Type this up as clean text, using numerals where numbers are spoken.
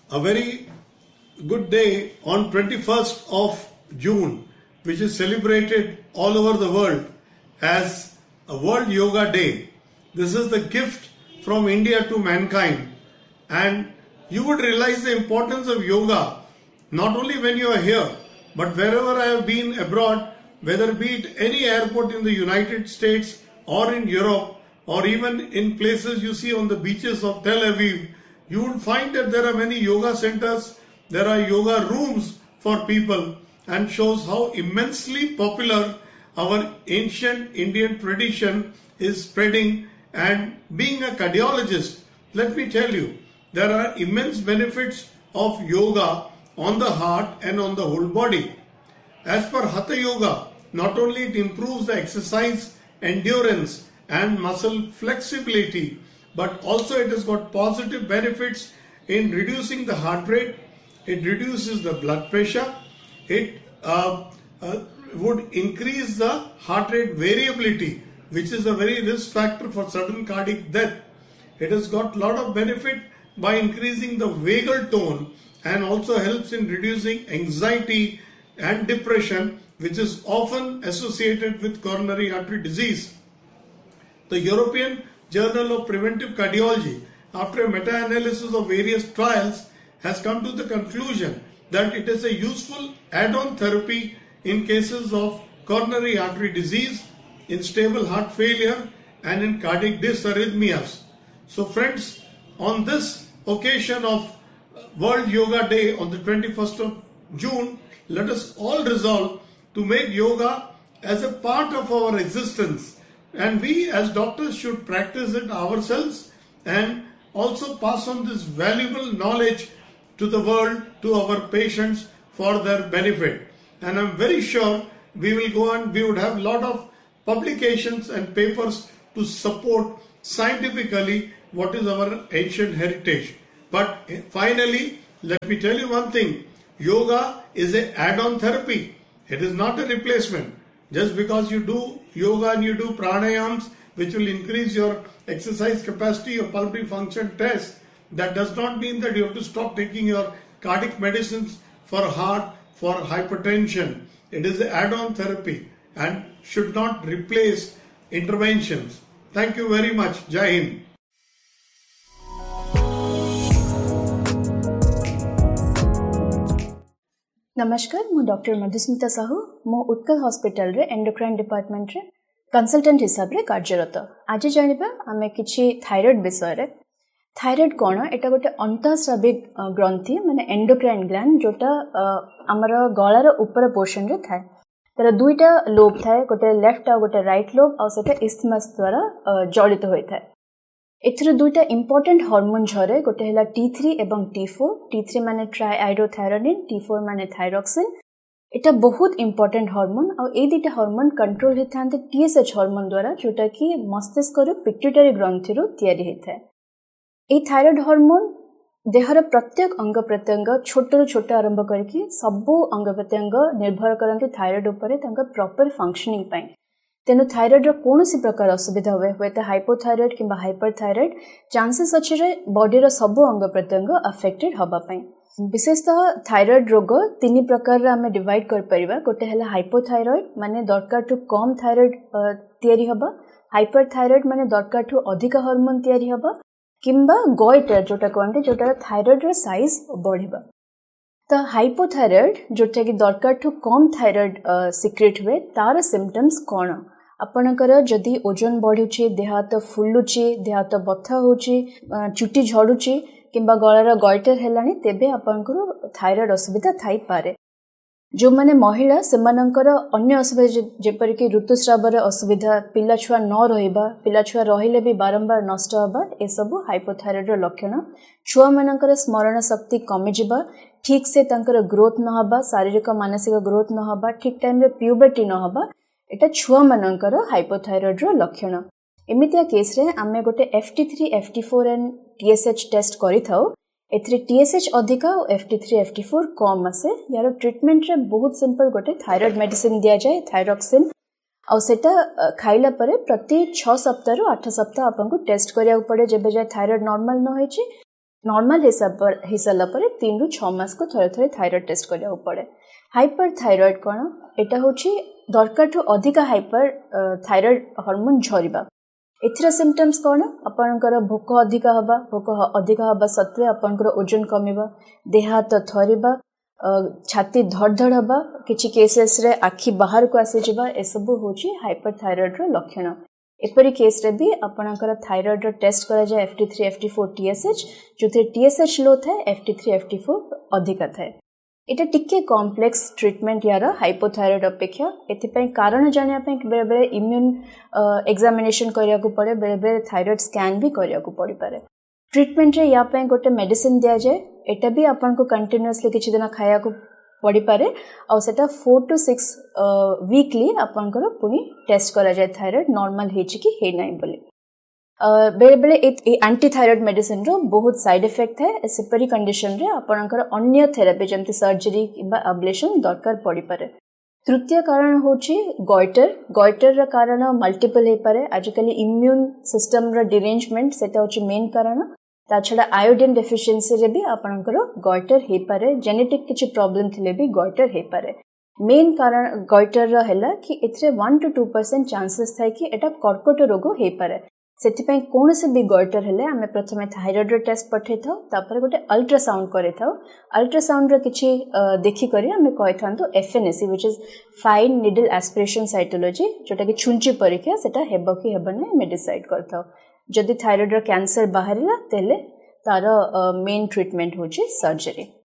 a very good day on 21st of June, which is celebrated all over the world as a World Yoga Day. This is the gift from India to mankind, and you would realize the importance of yoga not only when you are here, but wherever I have been abroad, whether be it any airport in the United States or in Europe, or even in places you see on the beaches of Tel Aviv, you will find that there are many yoga centers, there are yoga rooms for people, and shows how immensely popular our ancient Indian tradition is spreading. And being a cardiologist, let me tell you, there are immense benefits of yoga on the heart and on the whole body. As per Hatha Yoga, not only it improves the exercise endurance and muscle flexibility, but also it has got positive benefits in reducing the heart rate, it reduces the blood pressure, it would increase the heart rate variability, which is a very risk factor for sudden cardiac death. It has got a lot of benefit by increasing the vagal tone and also helps in reducing anxiety and depression, which is often associated with coronary artery disease. The European Journal of Preventive Cardiology, after a meta-analysis of various trials, has come to the conclusion that it is a useful add-on therapy in cases of coronary artery disease, in stable heart failure, and in cardiac dysarrhythmias. So friends, on this occasion of World Yoga Day on the 21st of June, let us all resolve to make yoga as a part of our existence, and we as doctors should practice it ourselves and also pass on this valuable knowledge to the world, to our patients, for their benefit. And I'm very sure we will go on, we would have a lot of publications and papers to support scientifically what is our ancient heritage. But finally, let me tell you one thing, yoga is an add-on therapy. It is not a replacement. Just because you do yoga and you do pranayams, which will increase your exercise capacity, your pulmonary function test, that does not mean that you have to stop taking your cardiac medicines for heart, for hypertension. It is an add-on therapy and should not replace interventions. Thank you very much. Jai Hind. नमस्कार मु doctor Madhusmita Sahu मो Utkal hospital रे endocrine department रे consultant हिसाब रे कार्यरत। आज जानिबा आमे किछि थायराइड विषय रे। थायराइड कोन एटा गोटे अंतःस्राविक ग्रंथि माने एंडोक्राइन ग्लैंड जोटा हमर गळार ऊपर पोर्शन रे थाय। तर दुईटा लोब थाय, गोटे लेफ्ट आ गोटे राइट लोब आ सेटा इस्थमस द्वारा जड़ित होय थाय। एथिर दुईटा इंपोर्टेंट हार्मोन झरे, गोटे हैला T3 एवं T4। T3 माने ट्राइआइडोथायरोनिन, T4 माने थायरॉक्सिन। एटा बहुत इंपोर्टेंट हार्मोन आ ए दुईटा हार्मोन कंट्रोल हेथांते TSH हार्मोन द्वारा, जोटा कि मस्तिष्क रो पिट्यूटरी ग्रंथि रो तयारी हेथाय। ए थायराइड हार्मोन देहर प्रत्येक अंग प्रत्यंग छोटरू छोट आरंभ करके सबो अंग प्रत्यंग निर्भर करते थायराइड उपरे तांका प्रॉपर फंक्शनिंग पई। तेनु थायराइड रो कोनोसी प्रकार असुविधा हुए तो हाइपोथायराइड किंबा हाइपरथायराइड चांसेस अछि रे बॉडी रो सबो अंग प्रत्यंग अफेक्टेड हबा पई। विशेषतः थायराइड रोग तीन प्रकार रे हमें डिवाइड कर परिबा। गोटे हला हाइपोथायराइड माने दरकार टू कम थायराइड तयारी हबा, हाइपरथायराइड माने दरकार टू अधिक हार्मोन तयारी हबा, किंबा गोइटर जोटा कहते जोटा थायराइड रो साइज बढ़िबा। तो हाइपोथायराइड जोटा कि दरकार टू कम थायराइड सिक्रेट हुए तार सिम्पटम्स कौन? आपणकर जदि ओजन बढ़ुची, देह हाथ फुलुची, देह हाथ बथा होची, चुटी झड़ुची किंबा गଳାର गॉइटर हेलानी, तेबे आपणकर थायराइड असुविधा थाई पारे। जो माने महिला सेमानकर अन्य असुविधा जेपर कि ऋतुस्रावर असुविधा, पिला छुआ न रहिबा, पिला छुआ रहिले भी बारंबार नष्ट हबा, ए सब हाइपोथायराइड रो लक्षण। छुआ मानकर स्मरण शक्ति कमी जिबा, ठीक से तांकर ग्रोथ न हबा, शारीरिक मानसिक ग्रोथ न हबा, ठीक टाइम रे प्यूबर्टी न हबा, एटा छुआ मानकर हाइपोथायराइड रो लक्षण। एमितिया केस रे आमे गोटे FT3, FT4 and TSH test करि थाउ। एथरे TSH अधिका और FT3, FT4 कम आसे। यार ट्रीटमेंट रे बहुत सिंपल, गोटे थायराइड मेडिसिन दिया जाए थायरॉक्सिन, और सेटा खाइला परे प्रति 6 सप्ताह रु 8 सप्ताह आपन को टेस्ट करिया पड़े जेबे जाय थायराइड नॉर्मल न होइची। नॉर्मल हो सारा पर 3 ରୁ 6 मास को थरे थरे थायराइड टेस्ट करिया पड़े। हाइपर थायराइड कौन एटा होची दरकार ठू अधिका हाइपर थायराइड हार्मोन झरिबा। एथिरा सिम्पटम्स कौन आपनकर भोक अधिका हबा सत्वे आपनकर ओजन कमिबा, देह हाथ थरिबा, छाती धड़धड़ हबा, किछि केसेस रे आखि बाहर को आसी जिबा, ए सब होची हाइपर थायराइड रो लक्षण। एपरी केस रे भी आपनकर थायराइड रो टेस्ट करा जाय FT3 FT4 TSH, जोथे TSH लो थाए FT3 FT4 अधिका थाए। एटा टिके कॉम्प्लेक्स ट्रीटमेंट यार हाइपोथायराइड अपेक्षा। एथिपई कारण जानिया पई बेले बेले इम्यून एग्जामिनेशन करिया को पड़े, बेले बेले थायराइड स्कैन भी करिया को पड़ी पारे। ट्रीटमेंट रे या पई गोटे मेडिसिन दिया जाए, एटा भी आपन को कंटीन्यूअसली किछि दिन खाया को पड़ी पारे और सेटा 4 to 6 वीकली आपन को पुनी टेस्ट करा जाए थायराइड नॉर्मल हेछि कि हे नै बोली। बेले बेले एंटी थायराइड मेडिसिन रो बहुत साइड इफेक्ट है। सेपरी कंडीशन रे आपनकर अन्य थेरेपी जमती सर्जरी किबा अब्लेशन दरकार पड़ी पारे। तृतीय कारण होची गॉइटर रा कारण मल्टीपल हे पारे। आजकल इम्यून सिस्टम रा डिरेंजमेंट सेटा होची मेन कारण। ता छडा आयोडीन डेफिशिएंसी रे भी आपनकर गॉइटर हे पारे। जेनेटिक किछि प्रॉब्लम थिले भी गॉइटर हे पारे। मेन कारण गॉइटर रा हैला कि एथरे 1 to 2% चांसेस थाए कि एटा कर्कट रोग हे पारे। सेथिपई कोन से भी गॉइटर हेले आमे प्रथमे थायराइड टेस्ट पठे थाउ, तापर गोटे अल्ट्रासाउंड करे थाउ। अल्ट्रासाउंड रे किछि देखि करी आमे कहि थांतो FNAC which is fine needle aspiration cytology, जोटा कि छुंची परीक्षा सेटा हेबो कि हेबो नै मे डिसाइड करथाउ। जदि थायराइड रो कैंसर बाहरिला तेले तार मेन ट्रीटमेंट होची सर्जरी।